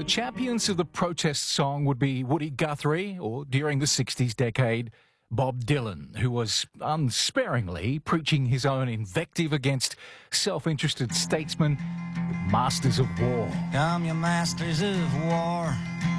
The champions of the protest song would be Woody Guthrie, or during the 60s decade, Bob Dylan, who was unsparingly preaching his own invective against self-interested statesmen, masters of war. Come, you masters of war,